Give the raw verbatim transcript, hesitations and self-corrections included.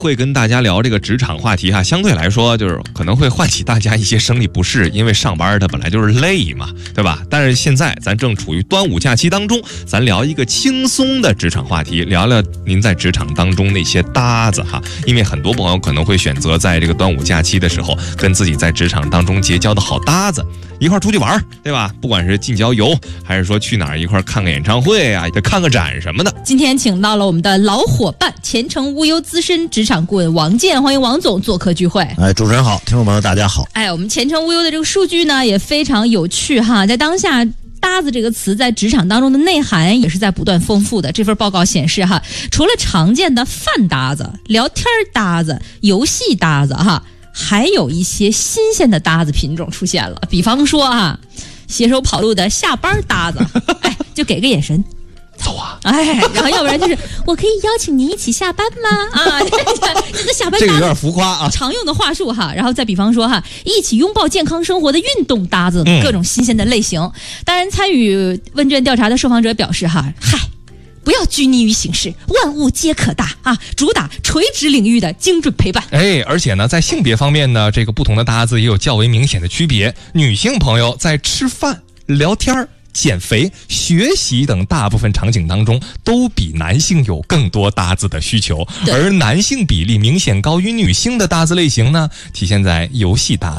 会跟大家聊这个职场话题哈，相对来说就是可能会唤起大家一些生理不适，因为上班它本来就是累嘛，对吧？但是现在咱正处于端午假期当中，咱聊一个轻松的职场话题，聊聊您在职场当中那些搭子哈。因为很多朋友可能会选择在这个端午假期的时候，跟自己在职场当中结交的好搭子一块出去玩，对吧？不管是近郊游，还是说去哪儿一块看个演唱会啊，看个展什么的。 今天请到了我们的老伙伴，前程无忧资深职场顾问王健，欢迎王总做客聚会。 哎，主持人好，听众朋友大家好。 哎，我们前程无忧的这个数据呢也非常有趣哈，在当下搭子这个词在职场当中的内涵也是在不断丰富的。这份报告显示哈，除了常见的饭搭子、聊天搭子、游戏搭子哈，还有一些新鲜的搭子品种出现了。比方说啊，携手跑路的下班搭子，哎，就给个眼神。 走啊！ 哎，然后要不然就是我可以邀请您一起下班吗？啊，这个下班这个有点浮夸啊， 常用的话术哈。然后再比方说哈，一起拥抱健康生活的运动搭子，各种新鲜的类型。嗯、当然，参与问卷调查的受访者表示哈，嗨，不要拘泥于形式，万物皆可搭啊，主打垂直领域的精准陪伴。 哎，而且呢，在性别方面呢，这个不同的搭子也有较为明显的区别。女性朋友在吃饭、聊天、减肥、学习等大部分场景当中，都比男性有更多搭子的需求，而男性比例明显高于女性的搭子类型呢，体现在游戏搭子。